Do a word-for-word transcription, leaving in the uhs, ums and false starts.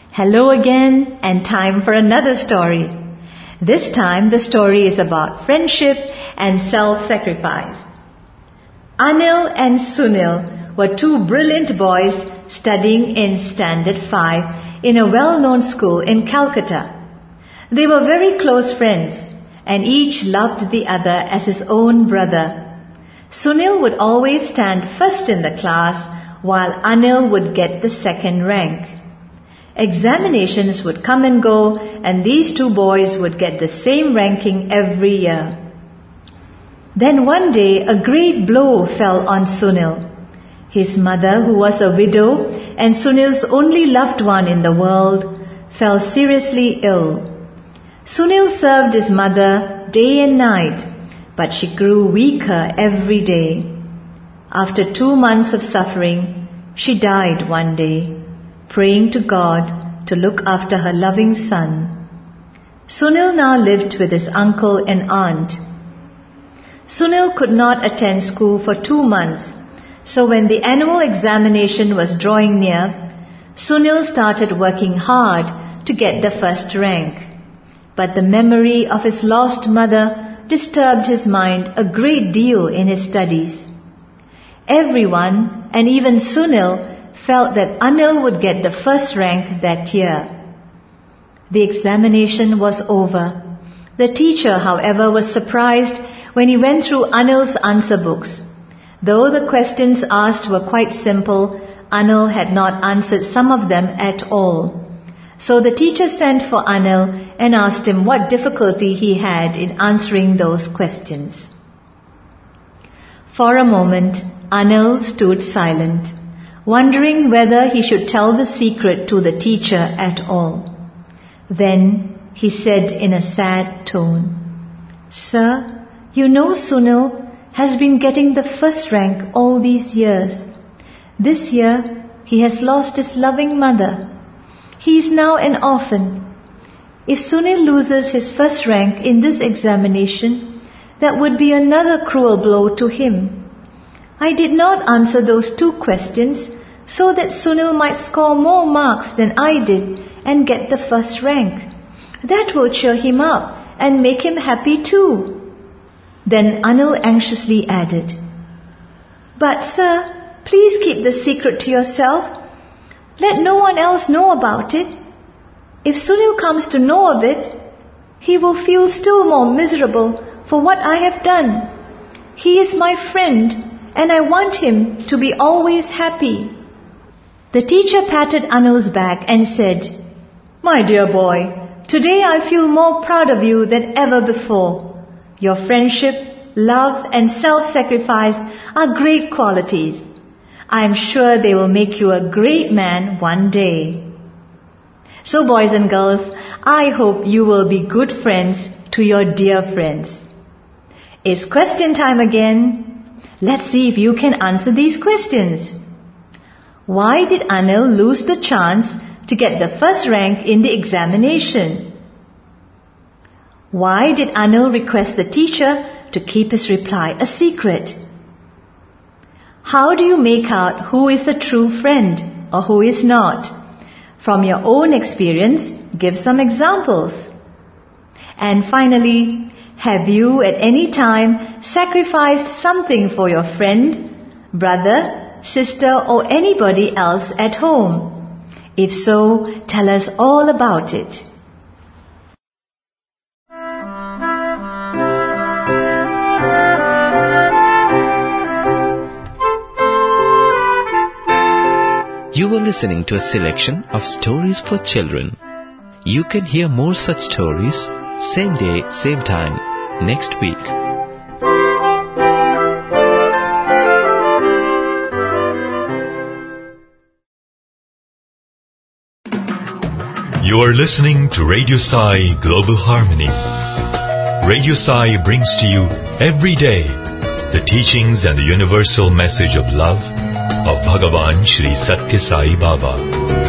Hello again, and time for another story. This time the story is about friendship and self-sacrifice. Anil and Sunil were two brilliant boys studying in Standard five in a well-known school in Calcutta. They were very close friends, and each loved the other as his own brother. Sunil would always stand first in the class, while Anil would get the second rank. Examinations would come and go, and these two boys would get the same ranking every year. Then one day a great blow fell on Sunil. His mother, who was a widow and Sunil's only loved one in the world, fell seriously ill. Sunil served his mother day and night, but she grew weaker every day. After two months of suffering, she died one day, praying to God to look after her loving son. Sunil now lived with his uncle and aunt. Sunil could not attend school for two months, so when the annual examination was drawing near, Sunil started working hard to get the first rank. But the memory of his lost mother disturbed his mind a great deal in his studies. Everyone, and even Sunil, felt that Anil would get the first rank that year. The examination was over. The teacher, however, was surprised when he went through Anil's answer books. Though the questions asked were quite simple, Anil had not answered some of them at all. So the teacher sent for Anil and asked him what difficulty he had in answering those questions. For a moment, Anil stood silent, wondering whether he should tell the secret to the teacher at all. Then he said in a sad tone, "Sir, you know Sunil has been getting the first rank all these years. This year he has lost his loving mother. He is now an orphan. If Sunil loses his first rank in this examination, that would be another cruel blow to him. I did not answer those two questions so that Sunil might score more marks than I did and get the first rank. That will cheer him up and make him happy too." Then Anil anxiously added, "But sir, please keep the secret to yourself. Let no one else know about it. If Sunil comes to know of it, he will feel still more miserable for what I have done. He is my friend, and I want him to be always happy." The teacher patted Anil's back and said, "My dear boy, today I feel more proud of you than ever before. Your friendship, love, and self-sacrifice are great qualities. I am sure they will make you a great man one day." So boys and girls, I hope you will be good friends to your dear friends. It's question time again. Let's see if you can answer these questions. Why did Anil lose the chance to get the first rank in the examination? Why did Anil request the teacher to keep his reply a secret? How do you make out who is a true friend or who is not? From your own experience, give some examples. And finally, have you at any time sacrificed something for your friend, brother, sister, or anybody else at home? If so, tell us all about it. You were listening to a selection of stories for children. You can hear more such stories, same day, same time, next week. You are listening to Radio Sai Global Harmony. Radio Sai brings to you every day the teachings and the universal message of love of Bhagavan Shri Satya Sai Baba.